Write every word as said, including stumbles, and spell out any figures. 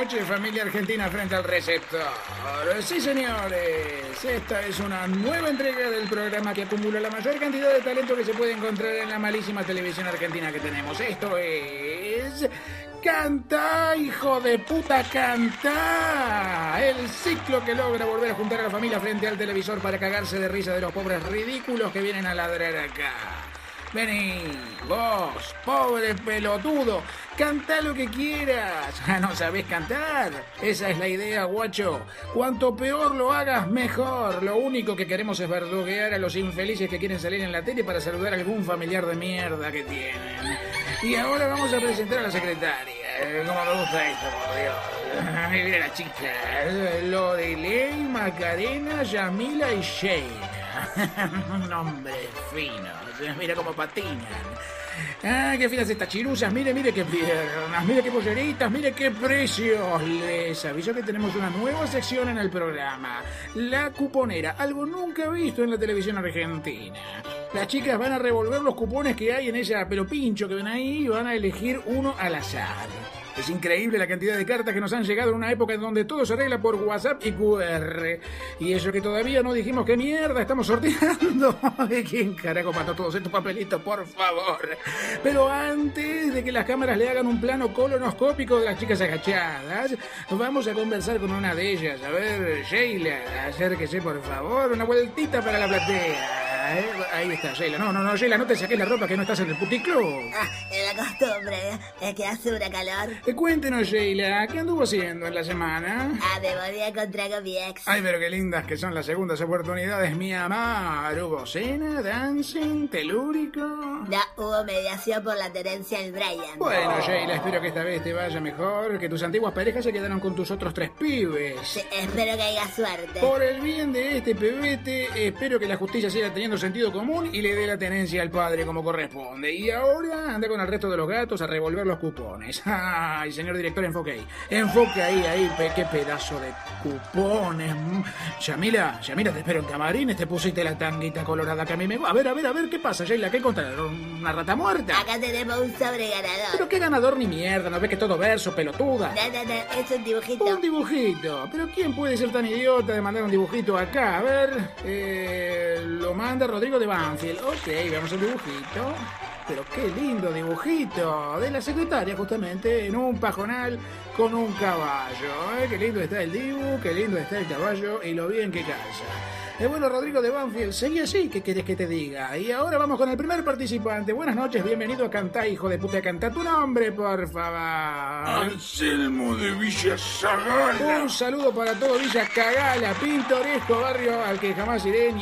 noches, familia argentina frente al receptor. Sí, señores, esta es una nueva entrega del programa que acumula la mayor cantidad de talento que se puede encontrar en la malísima televisión argentina que tenemos. Esto es... ¡Cantá, hijo de puta, cantá! El ciclo que logra volver a juntar a la familia frente al televisor para cagarse de risa de los pobres ridículos que vienen a ladrar acá. Vení, vos, pobre pelotudo, cantá lo que quieras. Ah, ¿no sabés cantar? Esa es la idea, guacho. Cuanto peor lo hagas, mejor. Lo único que queremos es verduguear a los infelices que quieren salir en la tele para saludar a algún familiar de mierda que tienen. Y ahora vamos a presentar a la secretaria. Como me gusta esto, por Dios. Mira las chicas. Lorelei, Macarena, Yamila y Sheina. Un hombre fino. Mira cómo patinan. Ah, qué finas estas chiruzas. Mire, mire qué piernas. Mire qué polleritas. Mire qué precios. Les aviso que tenemos una nueva sección en el programa. La cuponera. Algo nunca visto en la televisión argentina. Las chicas van a revolver los cupones que hay en esa pelo pincho que ven ahí y van a elegir uno al azar. Es increíble la cantidad de cartas que nos han llegado en una época en donde todo se arregla por WhatsApp y Q R. Y eso que todavía no dijimos qué mierda estamos sorteando. ¿Quién carajo mató todos estos papelitos? Por favor. Pero antes de que las cámaras le hagan un plano colonoscópico de las chicas agachadas, vamos a conversar con una de ellas. A ver, Sheila, acérquese por favor. Una vueltita para la platea. Ahí está, Sheila. No, no, no, Sheila, no te saques la ropa que no estás en el puticlub. Ah, es la costumbre, es que hace una calor. Eh, cuéntenos, Sheila, ¿qué anduvo haciendo en la semana? Ah, me volví a encontrar con mi ex. Ay, pero qué lindas que son las segundas oportunidades, mi amor. ¿Hubo cena, dancing, telúrico? No, hubo mediación por la tenencia del Brian. Bueno, Sheila, espero que esta vez te vaya mejor, que tus antiguas parejas se quedaron con tus otros tres pibes. Sí, espero que haya suerte. Por el bien de este pebete, espero que la justicia siga teniendo sentido común y le dé la tenencia al padre como corresponde. Y ahora anda con el resto de los gatos a revolver los cupones. Ay, señor director, enfoque ahí. Enfoque ahí, ahí, pe, qué pedazo de cupones. Yamila, Yamila, te espero en camarines, te pusiste la tanguita colorada que a mí me... A ver, a ver, a ver, ¿qué pasa, Sheila? ¿Qué encontraron? ¿Una rata muerta? Acá tenemos un sobre ganador. ¿Pero qué ganador ni mierda? ¿No ves que todo verso, pelotuda? No, no, no, es un dibujito. Un dibujito. ¿Pero quién puede ser tan idiota de mandar un dibujito acá? A ver, eh, lo manda Rodrigo de Banfield. Ok, veamos el dibujito. Pero qué lindo dibujito de la secretaria justamente en un pajonal con un caballo. ¿eh? Qué lindo está el dibu, qué lindo está el caballo y lo bien que calza. Eh, bueno, Rodrigo de Banfield, seguí así, ¿qué quieres que te diga? Y ahora vamos con el primer participante. Buenas noches, bienvenido a Cantá, hijo de puta. Cantá tu nombre, por favor. Anselmo de Villa Zagala. Un saludo para todo Villa Cagala, pintoresco barrio al que jamás iré ni